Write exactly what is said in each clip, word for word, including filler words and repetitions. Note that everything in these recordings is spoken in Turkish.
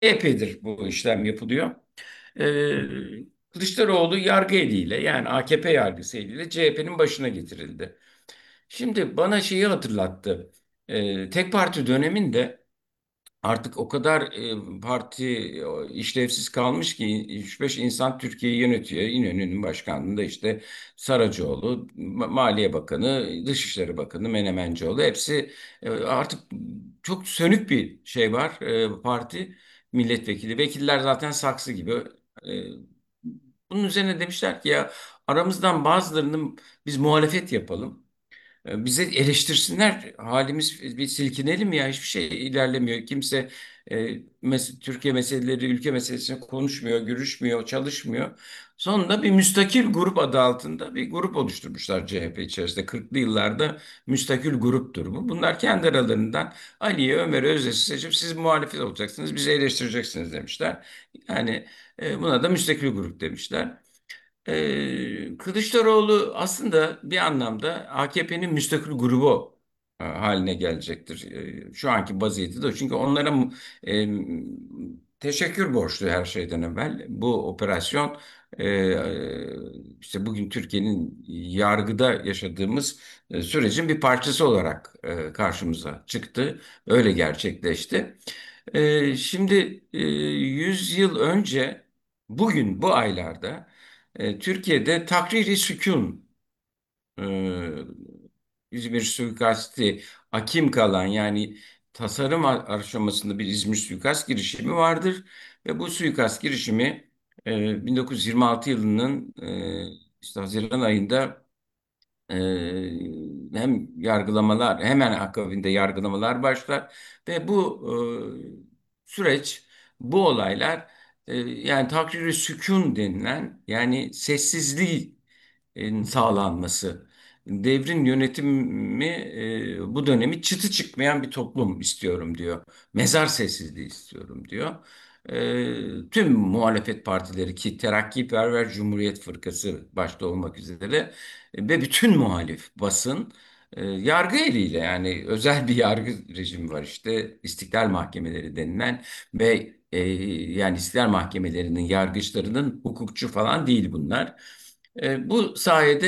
Epeydir bu işlem yapılıyor. Ee, Kılıçdaroğlu yargı eliyle yani A K P yargısı eliyle C H P'nin başına getirildi. Şimdi bana şeyi hatırlattı. Ee, tek parti döneminde artık o kadar e, parti e, işlevsiz kalmış ki üç beş insan Türkiye'yi yönetiyor. İnönü'nün başkanlığında işte Saracoğlu, Ma- Maliye Bakanı, Dışişleri Bakanı, Menemencioğlu hepsi e, artık çok sönük bir şey var e, parti milletvekili. Vekiller zaten saksı gibi. E, Bunun üzerine demişler ki ya aramızdan bazılarının biz muhalefet yapalım. E, Bize eleştirsinler, halimiz bir silkinelim ya hiçbir şey ilerlemiyor. Kimse e, mes- Türkiye meseleleri, ülke meselesini konuşmuyor, görüşmüyor, çalışmıyor. Sonunda bir müstakil grup adı altında bir grup oluşturmuşlar C H P içerisinde. kırklı yıllarda müstakil gruptur bu. Bunlar kendi aralarından Ali'ye, Ömer'e, Özdeş'i seçip siz muhalefet olacaksınız, bizi eleştireceksiniz demişler. Yani e, buna da müstakil grup demişler. Ee, Kılıçdaroğlu aslında bir anlamda A K P'nin müstakil grubu e, haline gelecektir. E, şu anki vaziyeti de o. Çünkü onlara mu- e, teşekkür borçlu her şeyden evvel. Bu operasyon e, e, işte bugün Türkiye'nin yargıda yaşadığımız e, sürecin bir parçası olarak e, karşımıza çıktı. Öyle gerçekleşti. E, şimdi e, yüz yıl önce bugün bu aylarda e, Türkiye'de takriri sükun, e, İzmir suikasti akim kalan yani tasarım a- aşamasında bir İzmir suikast girişimi vardır. Ve bu suikast girişimi e, bin dokuz yüz yirmi altı yılının e, işte Haziran ayında ee, hem yargılamalar hemen akabinde yargılamalar başlar ve bu e, süreç bu olaylar e, yani takrir-i sükun denilen yani sessizliğin sağlanması devrin yönetimi e, bu dönemi çıtı çıkmayan bir toplum istiyorum diyor. Mezar sessizliği istiyorum diyor. E, tüm muhalefet partileri ki Terakkiperver Cumhuriyet Fırkası başta olmak üzere ve bütün muhalif basın e, yargı eliyle yani özel bir yargı rejimi var işte İstiklal Mahkemeleri denilen ve e, yani İstiklal Mahkemelerinin yargıçlarının hukukçu falan değil bunlar. E, bu sayede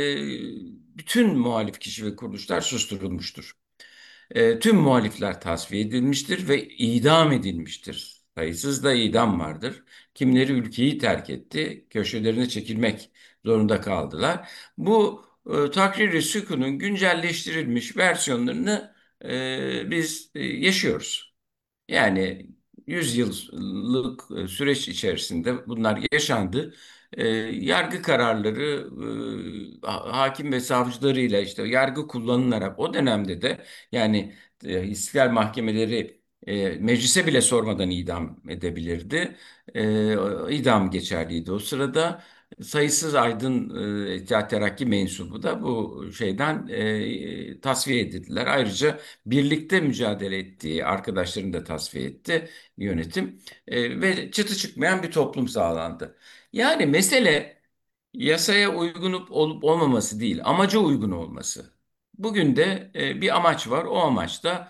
e, bütün muhalif kişi ve kuruluşlar susturulmuştur. E, tüm muhalifler tasfiye edilmiştir ve idam edilmiştir. Sayısız da idam vardır. Kimileri ülkeyi terk etti, köşelerine çekilmek zorunda kaldılar. Bu e, takrir-i sükunun güncelleştirilmiş versiyonlarını e, biz e, yaşıyoruz. Yani yüz yıllık e, süreç içerisinde bunlar yaşandı. E, yargı kararları e, ha- hakim ve savcılarıyla işte yargı kullanılarak o dönemde de yani e, İstiklal mahkemeleri e, meclise bile sormadan idam edebilirdi. E, idam geçerliydi o sırada. Sayısız aydın e, İttihat Terakki mensubu da bu şeyden e, tasfiye edildiler. Ayrıca birlikte mücadele ettiği arkadaşlarını da tasfiye etti yönetim. E, ve çıtı çıkmayan bir toplum sağlandı. Yani mesele yasaya uygun olup olmaması değil, amaca uygun olması. Bugün de e, bir amaç var. O amaç da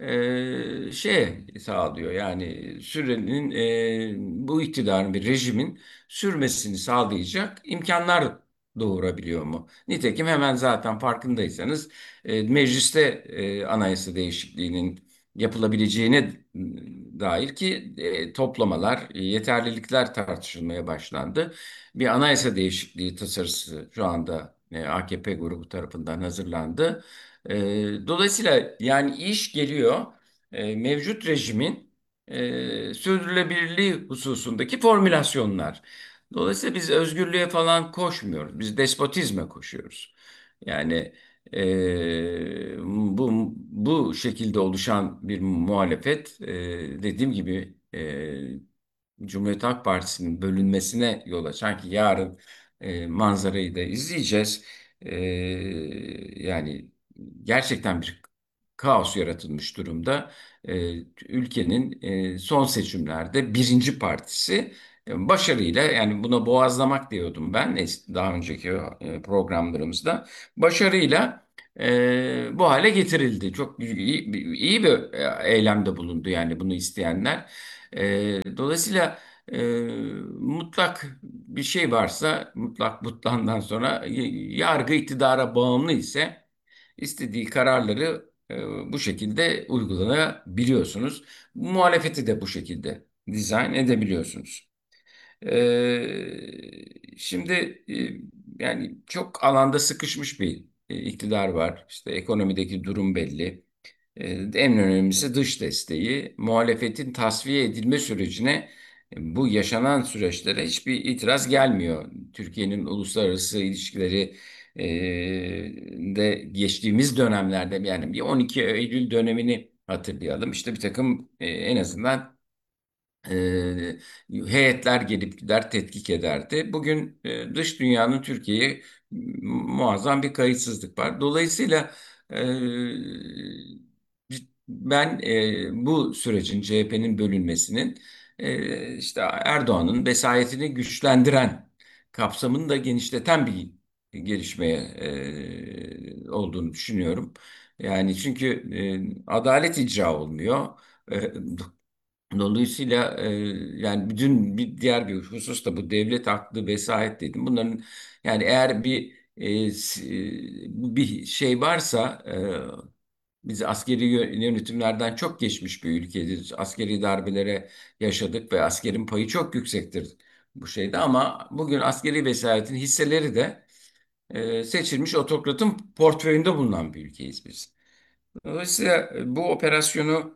e, şey sağlıyor. Yani sürenin e, bu iktidarın bir rejimin sürmesini sağlayacak imkanlar doğurabiliyor mu? Nitekim hemen zaten farkındaysanız e, mecliste e, anayasa değişikliğinin yapılabileceğine dair ki e, toplamalar, e, yeterlilikler tartışılmaya başlandı. Bir anayasa değişikliği tasarısı şu anda e, A K P grubu tarafından hazırlandı. E, Dolayısıyla yani iş geliyor e, mevcut rejimin e, sürdürülebilirliği hususundaki formülasyonlar. Dolayısıyla biz özgürlüğe falan koşmuyoruz. Biz despotizme koşuyoruz. Yani e, bu bu şekilde oluşan bir muhalefet e, dediğim gibi e, Cumhuriyet Halk Partisi'nin bölünmesine yol açan ki yarın e, manzarayı da izleyeceğiz. E, Yani gerçekten bir kaos yaratılmış durumda. E, Ülkenin e, son seçimlerde birinci partisi e, başarıyla yani buna boğazlamak diyordum ben es- daha önceki e, programlarımızda başarıyla e, bu hale getirildi. Çok iyi, iyi bir e, eylemde bulundu yani bunu isteyenler. E, dolayısıyla e, mutlak bir şey varsa, mutlak mutlandan sonra y- yargı iktidara bağımlı ise istediği kararları e, bu şekilde uygulayabiliyorsunuz. Muhalefeti de bu şekilde dizayn edebiliyorsunuz. Ee, şimdi e, yani çok alanda sıkışmış bir e, iktidar var. İşte ekonomideki durum belli. Ee, en önemlisi dış desteği. Muhalefetin tasfiye edilme sürecine e, bu yaşanan süreçlere hiçbir itiraz gelmiyor. Türkiye'nin uluslararası ilişkileri e, de geçtiğimiz dönemlerde yani bir on iki Eylül dönemini hatırlayalım. İşte bir takım e, en azından e, heyetler gelip gider, tetkik ederdi. Bugün e, dış dünyanın Türkiye'ye muazzam bir kayıtsızlık var. Dolayısıyla e, ben e, bu sürecin C H P'nin bölünmesinin e, işte Erdoğan'ın vesayetini güçlendiren, kapsamını da genişleten bir gelişmeye e, olduğunu düşünüyorum. Yani çünkü e, adalet icra olmuyor. E, Dolayısıyla e, yani bütün bir diğer bir husus da bu devlet aklı vesayet dedim. Bunların yani eğer bir e, s- e, bir şey varsa biz askeri yö- yönetimlerden çok geçmiş bir ülkedir. Askeri darbelere yaşadık ve askerin payı çok yüksektir bu şeyde ama bugün askeri vesayetin hisseleri de e, seçilmiş otokratın portföyünde bulunan bir ülkeyiz biz. Dolayısıyla e, bu operasyonu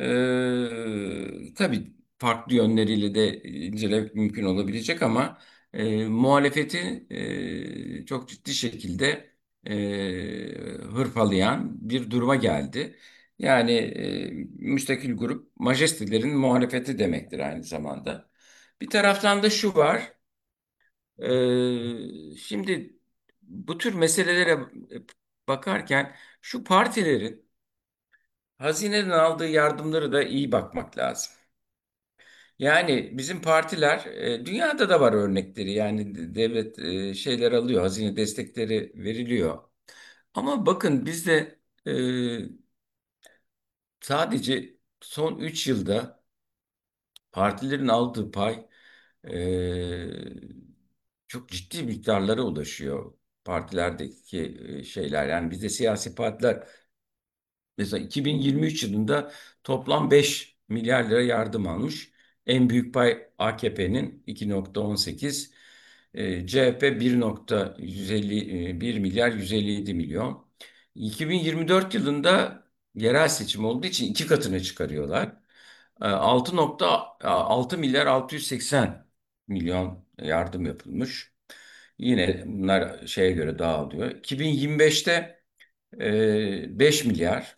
e, tabii farklı yönleriyle de incelemek mümkün olabilecek ama e, muhalefeti e, çok ciddi şekilde e, hırpalayan bir duruma geldi. Yani e, müstakil grup majestelerin muhalefeti demektir aynı zamanda. Bir taraftan da şu var. e, şimdi bu tür meselelere bakarken şu partilerin hazineden aldığı yardımları da iyi bakmak lazım. Yani bizim partiler, e, dünyada da var örnekleri. Yani de- devlet e, şeyler alıyor, hazine destekleri veriliyor. Ama bakın bizde e, sadece son üç yılda partilerin aldığı pay e, çok ciddi miktarlara ulaşıyor. Partilerdeki e, şeyler. Yani bizde siyasi partiler mesela iki bin yirmi üç yılında toplam beş milyar lira yardım almış. En büyük pay A K P'nin iki nokta on sekiz, e, C H P bir nokta yüz elli e, bir milyar yüz elli yedi milyon. iki bin yirmi dört yılında yerel seçim olduğu için iki katına çıkarıyorlar. E, altı nokta altı milyar altı yüz seksen milyon yardım yapılmış. Yine bunlar şeye göre dağılıyor. iki bin yirmi beşte e, beş milyar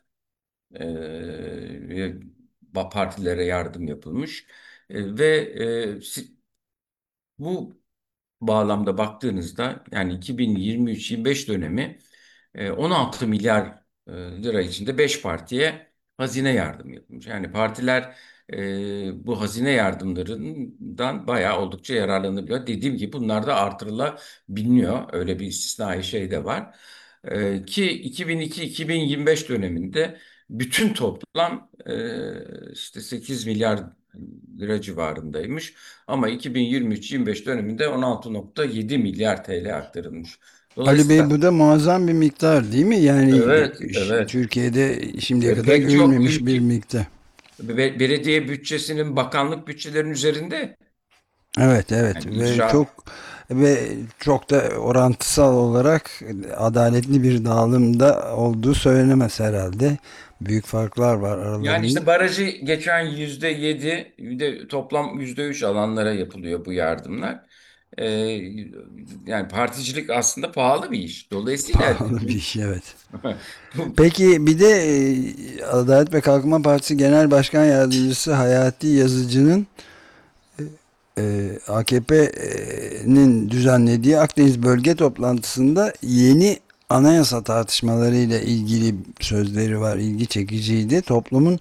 e, partilere yardım yapılmış. E, ve e, si- bu bağlamda baktığınızda yani iki bin yirmi üç-yirmi beş dönemi e, on altı milyar e, lira içinde beş partiye hazine yardım yapılmış. Yani partiler e, bu hazine yardımlarından bayağı oldukça yararlanabiliyor. Dediğim gibi bunlar da artırılabiliyor. Öyle bir istisnai şey de var. E, ki iki bin iki-iki bin yirmi beş döneminde bütün toplam e, işte sekiz milyar lira civarındaymış. Ama iki bin yirmi üç-yirmi beş döneminde on altı nokta yedi milyar T L aktarılmış. Ali Bey, Dolayısıyla bu da muazzam bir miktar değil mi? Yani evet, ş- evet. Türkiye'de şimdiye Ve kadar pek çok görülmemiş bir ülke miktar. be- belediye bütçesinin bakanlık bütçelerinin üzerinde Evet, evet, yani ve çok icra. ve çok da orantısal olarak adaletli bir dağılımda olduğu söylenemez herhalde. Büyük farklar var Yani aralarında. işte barajı geçen yüzde yedi, bir de toplam yüzde üç alanlara yapılıyor bu yardımlar. Ee, yani particilik aslında pahalı bir iş. Dolayısıyla Pahalı bir şey, evet. bu Peki bir de e, Adalet ve Kalkınma Partisi Genel Başkan Yardımcısı Hayati Yazıcı'nın e, A K P'nin düzenlediği Akdeniz bölge toplantısında yeni anayasa tartışmalarıyla ilgili sözleri var. İlgi çekiciydi. Toplumun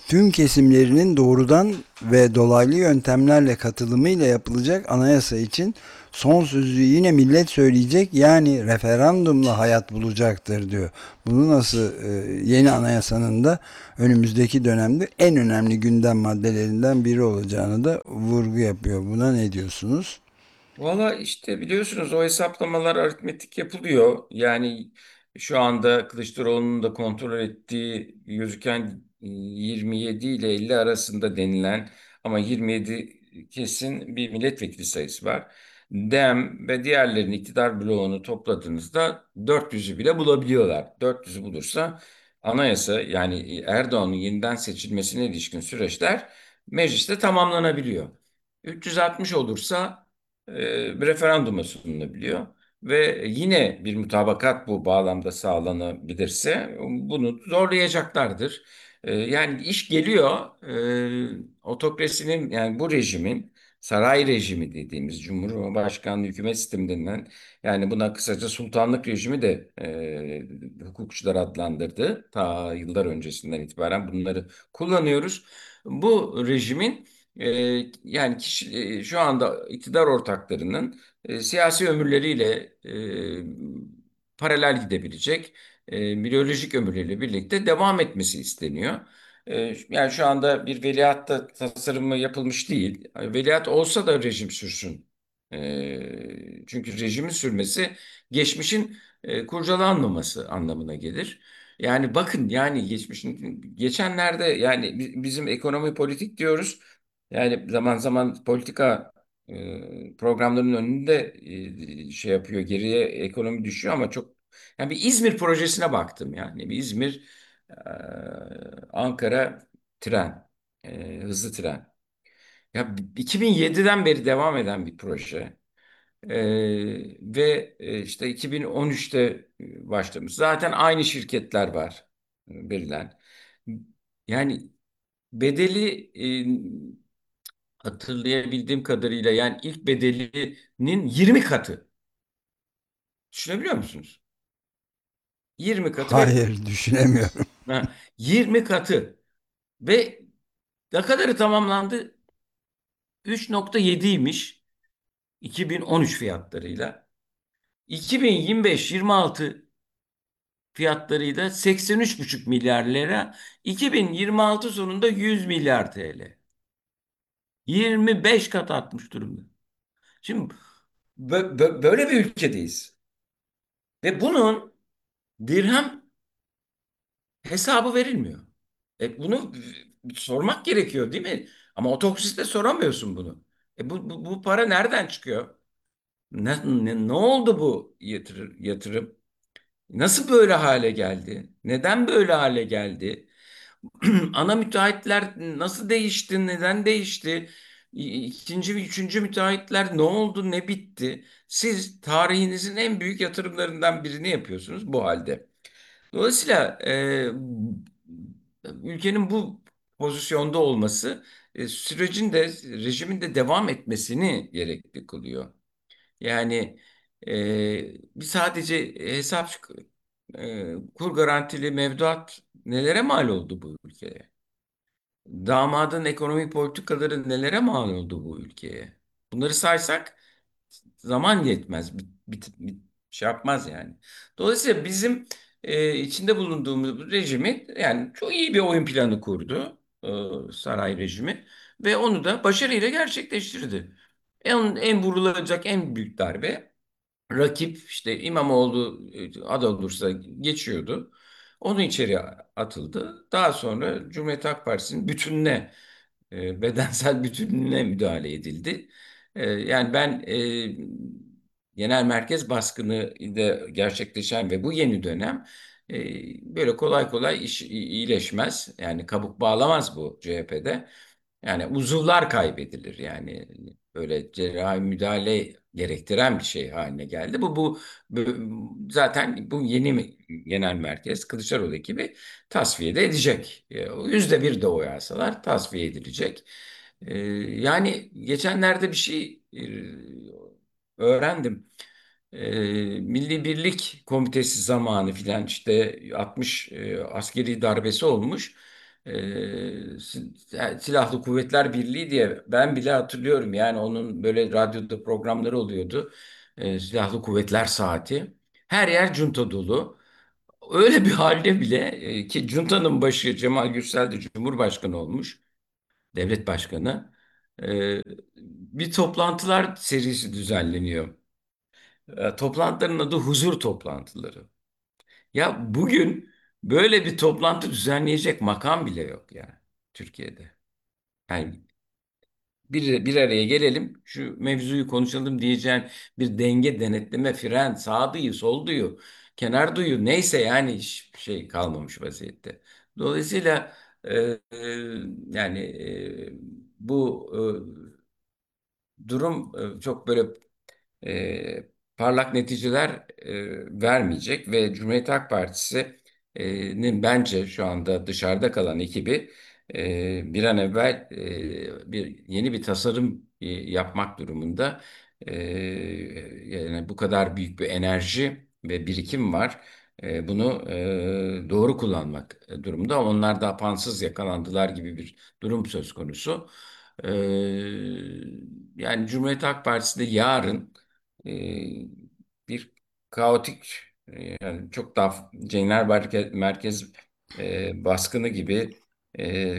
tüm kesimlerinin doğrudan ve dolaylı yöntemlerle katılımıyla yapılacak anayasa için son sözü yine millet söyleyecek, yani referandumla hayat bulacaktır diyor. Bunu nasıl, e, yeni anayasanın da önümüzdeki dönemde en önemli gündem maddelerinden biri olacağını da vurgu yapıyor. Buna ne diyorsunuz? Valla işte biliyorsunuz o hesaplamalar aritmetik yapılıyor. Yani şu anda Kılıçdaroğlu'nun da kontrol ettiği gözüken e, yirmi yedi ile elli arasında denilen ama yirmi yedi kesin bir milletvekili sayısı var. Dem ve diğerlerinin iktidar bloğunu topladığınızda dört yüzü bile bulabiliyorlar. dört yüzü bulursa anayasa, yani Erdoğan'ın yeniden seçilmesine ilişkin süreçler mecliste tamamlanabiliyor. üç yüz altmış olursa e, bir referanduma sunulabiliyor ve yine bir mutabakat bu bağlamda sağlanabilirse bunu zorlayacaklardır. E, yani iş geliyor, e, otokrasinin, yani bu rejimin, saray rejimi dediğimiz Cumhurbaşkanlığı hükümet sistemi denilen, yani buna kısaca sultanlık rejimi de e, hukukçular adlandırdı. Ta yıllar öncesinden itibaren bunları kullanıyoruz. Bu rejimin e, yani kişi, e, şu anda iktidar ortaklarının e, siyasi ömürleriyle e, paralel gidebilecek e, biyolojik ömürleriyle birlikte devam etmesi isteniyor. E, yani şu anda bir veliaht da tasarımı yapılmış değil. Veliaht olsa da rejim sürsün. E, çünkü rejimin sürmesi geçmişin e, kurcalanmaması anlamına gelir. Yani bakın, yani geçmişin geçenlerde, yani bi- bizim ekonomi politik diyoruz. Yani zaman zaman politika e, programlarının önünde e, şey yapıyor, geriye ekonomi düşüyor ama çok, yani bir İzmir projesine baktım, yani bir İzmir e, Ankara tren, e, hızlı tren. Ya iki bin yediden beri devam eden bir proje. E, ve e, işte iki bin on üçte başlamış. Zaten aynı şirketler var e, verilen. Yani bedeli, e, hatırlayabildiğim kadarıyla, yani ilk bedelinin yirmi katı. Düşünebiliyor musunuz? yirmi katı ve Hayır, düşünemiyorum. ha, yirmi katı ve ne kadarı tamamlandı? üç nokta yediymiş iki bin on üç fiyatlarıyla. iki bin yirmi beş-yirmi altı fiyatlarıyla seksen üç buçuk milyar lira. iki bin yirmi altı sonunda yüz milyar T L. yirmi beş kat artmış durumda. Şimdi bö- bö- böyle bir ülkedeyiz. Ve bunun dirhem hesabı verilmiyor. E bunu sormak gerekiyor değil mi? Ama otobüste soramıyorsun bunu. E bu, bu, bu para nereden çıkıyor? Ne, ne, ne oldu bu yatırım, yatırım? Nasıl böyle hale geldi? Neden böyle hale geldi? Ana müteahhitler nasıl değişti? Neden değişti? İ- İkinci ve üçüncü müteahhitler ne oldu? Ne bitti? Siz tarihinizin en büyük yatırımlarından birini yapıyorsunuz bu halde. Dolayısıyla e, ülkenin bu pozisyonda olması e, sürecin de, rejimin de devam etmesini gerekli kılıyor. Yani e, bir sadece hesap e, kur garantili mevduat nelere mal oldu bu ülkeye? Damadın ekonomi politikaları nelere mal oldu bu ülkeye? Bunları saysak zaman yetmez. Bir, bir, bir şey yapmaz yani. Dolayısıyla bizim e, içinde bulunduğumuz bu rejimi, yani çok iyi bir oyun planı kurdu e, saray rejimi ve onu da başarıyla gerçekleştirdi. En, en vurulacak en büyük darbe, rakip işte İmamoğlu e, aday olursa geçiyordu. Onu içeri atıldı. Daha sonra Cumhuriyet Halk Partisi'nin bütününe, e, bedensel bütünlüğüne müdahale edildi. E, yani ben e, genel merkez baskını da gerçekleşen ve bu yeni dönem e, böyle kolay kolay iş iyileşmez. Yani kabuk bağlamaz bu C H P'de. Yani uzuvlar kaybedilir, yani böyle cerrahi müdahale gerektiren bir şey haline geldi. Bu, bu, bu- zaten bu yeni genel merkez Kılıçdaroğlu ekibi tasfiye de edecek. E, o Yüzde bir de oy alsalar tasfiye edilecek. E, yani geçenlerde bir şey e, öğrendim. E, Milli Birlik Komitesi zamanı filan, işte altmış e, askeri darbesi olmuş. e, si- yani Silahlı Kuvvetler Birliği diye ben bile hatırlıyorum. Yani onun böyle radyoda programları oluyordu. E, Silahlı Kuvvetler Saati. Her yer junta dolu. Öyle bir halde bile e, ki juntanın başı Cemal Gürsel de Cumhurbaşkanı olmuş. Devlet Başkanı. E, Bir toplantılar serisi düzenleniyor. E, toplantıların adı huzur toplantıları. Ya bugün böyle bir toplantı düzenleyecek makam bile yok ya Türkiye'de. Yani bir, bir araya gelelim, şu mevzuyu konuşalım diyeceğin bir denge, denetleme, fren, sağduyu, solduyu, kenar duyu neyse yani hiçbir şey kalmamış vaziyette. Dolayısıyla e, e, yani e, bu e, durum e, çok böyle e, parlak neticeler e, vermeyecek ve Cumhuriyet Halk Partisi'nin bence şu anda dışarıda kalan ekibi e, bir an evvel e, bir yeni bir tasarım e, yapmak durumunda. E, Yani bu kadar büyük bir enerji ve birikim var. E, bunu e, doğru kullanmak durumda. Onlar da apansız yakalandılar gibi bir durum söz konusu. E, Yani Cumhuriyet Halk Partisi de yarın e, bir kaotik e, yani çok daha Cener Merkez, Merkez e, baskını gibi e,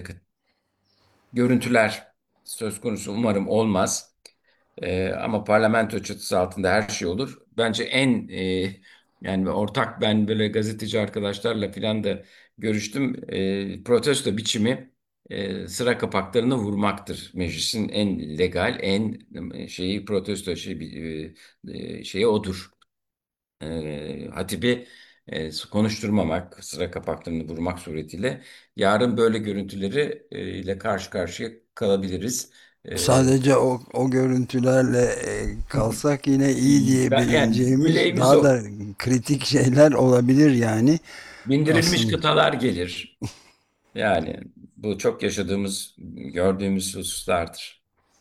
görüntüler söz konusu umarım olmaz. E, ama parlamento çatısı altında her şey olur. Bence en e, yani ortak ben böyle gazeteci arkadaşlarla filan da görüştüm. E, protesto biçimi e, sıra kapaklarını vurmaktır. Meclisin en legal, en e, şeyi protesto şey, e, e, şeyi odur. E, hatibi e, konuşturmamak, sıra kapaklarını vurmak suretiyle yarın böyle görüntüleri e, ile karşı karşıya kalabiliriz. E, Sadece o, o görüntülerle e, kalsak yine iyi Ben, yani diyebileceğimiz dileğimiz daha o. da kritik şeyler olabilir yani Bindirilmiş aslında. kıtalar gelir. Yani bu çok yaşadığımız, gördüğümüz hususlardır.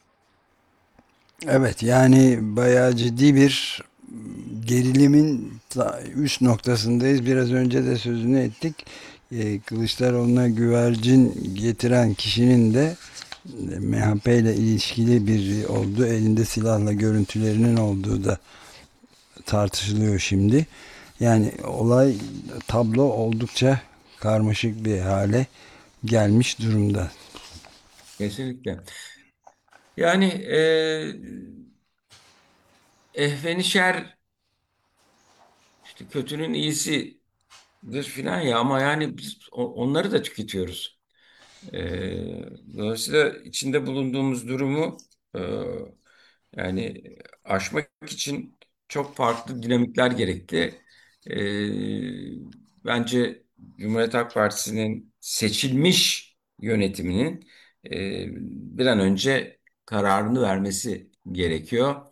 Evet, yani bayağı ciddi bir gerilimin ta- üst noktasındayız. Biraz önce de sözünü ettik. E, Kılıçdaroğlu'na güvercin getiren kişinin de M H P ile ilişkili bir olduğu, elinde silahla görüntülerinin olduğu da tartışılıyor şimdi. Yani olay, tablo oldukça karmaşık bir hale gelmiş durumda. Kesinlikle. Yani e, ehveni şer işte kötünün iyisidir filan ya ama yani biz o- onları da tüketiyoruz. Ee, dolayısıyla içinde bulunduğumuz durumu e, yani aşmak için çok farklı dinamikler gerekli. Ee, Bence Cumhuriyet Halk Partisi'nin seçilmiş yönetiminin e, bir an önce kararını vermesi gerekiyor.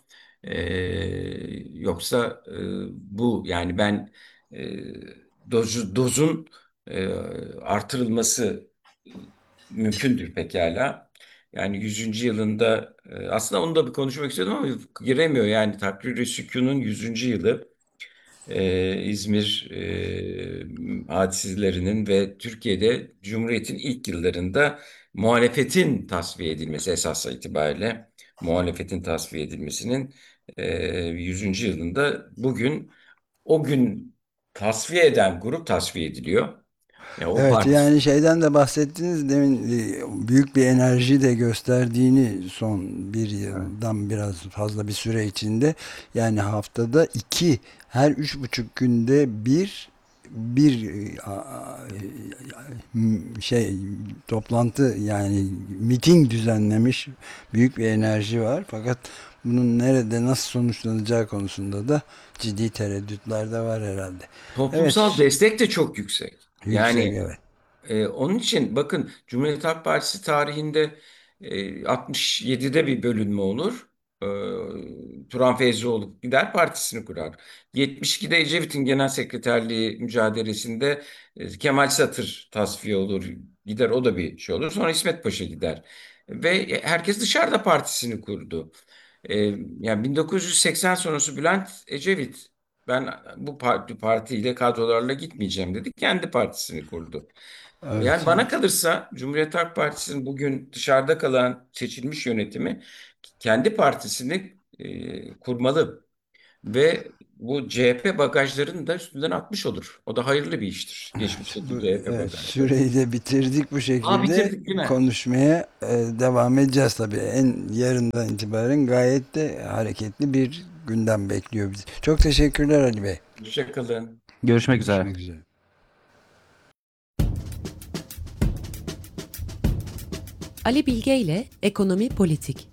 Ee, yoksa e, bu yani ben e, dozu, dozun e, artırılması mümkündür pekala. Yani yüzüncü yılında e, aslında onu da bir konuşmak istiyordum ama giremiyor. Yani Takrir-i Sükun'un yüzüncü yılı e, İzmir e, hadiselerinin ve Türkiye'de Cumhuriyet'in ilk yıllarında muhalefetin tasfiye edilmesi esas itibariyle muhalefetin tasfiye edilmesinin e, yüzüncü yılında bugün o gün tasfiye eden grup tasfiye ediliyor. Ya o Evet, parti. yani şeyden de bahsettiniz demin, e, büyük bir enerji de gösterdiğini son bir yıldan biraz fazla bir süre içinde, yani haftada iki, her üç buçuk günde bir bir e, a- a- m- şey toplantı, yani miting düzenlemiş, büyük bir enerji var, fakat bunun nerede nasıl sonuçlanacağı konusunda da ciddi tereddütler de var herhalde. Toplumsal Evet, destek de çok yüksek. yüksek, Yani evet. e, onun için bakın Cumhuriyet Halk Partisi tarihinde e, altmış yedide bir bölünme olur. E, Turan Feyzioğlu gider partisini kurar. yetmiş ikide Ecevit'in genel sekreterliği mücadelesinde e, Kemal Satır tasfiye olur. Gider o da bir şey olur. Sonra İsmet Paşa gider. Ve herkes dışarıda partisini kurdu. E, Yani bin dokuz yüz seksen sonrası Bülent Ecevit Ben bu parti, partiyle kadrolarla gitmeyeceğim dedi. Kendi partisini kurdu. Yani Evet. bana kalırsa Cumhuriyet Halk Partisi'nin bugün dışarıda kalan seçilmiş yönetimi kendi partisini e, kurmalı. Ve bu C H P bagajlarını da üstünden atmış olur. O da hayırlı bir iştir. Geçmişteki Bu, C H P evet, bagajları. süreyi de bitirdik bu Aa, şekilde. bitirdik değil mi? Konuşmaya e, devam edeceğiz tabii. En yarından itibaren gayet de hareketli bir gündem bekliyor bizi. Çok teşekkürler Ali Bey. Hoşçakalın. Görüşmek üzere. Görüşmek üzere. Ali Bilge ile Ekonomi Politik.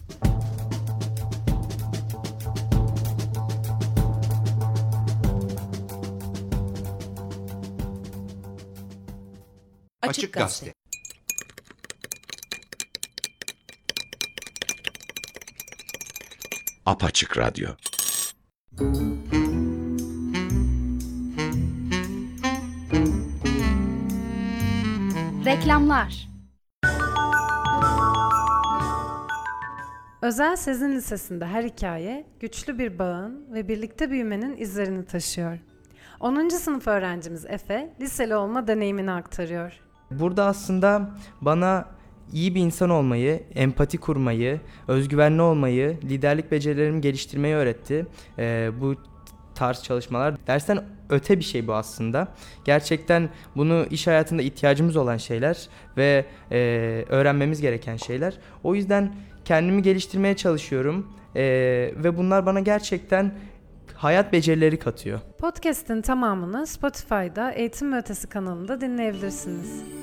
Açık Gazete. Apaçık Radyo. Reklamlar. Özel Sezin Lisesi'nde her hikaye güçlü bir bağın ve birlikte büyümenin izlerini taşıyor. onuncu sınıf öğrencimiz Efe, liseli olma deneyimini aktarıyor. Burada aslında bana iyi bir insan olmayı, empati kurmayı, özgüvenli olmayı, liderlik becerilerimi geliştirmeyi öğretti. Ee, bu tarz çalışmalar dersten öte bir şey bu aslında. Gerçekten bunu iş hayatında ihtiyacımız olan şeyler ve e, öğrenmemiz gereken şeyler. O yüzden kendimi geliştirmeye çalışıyorum e, ve bunlar bana gerçekten hayat becerileri katıyor. Podcast'in tamamını Spotify'da Eğitim ve Ötesi kanalında dinleyebilirsiniz.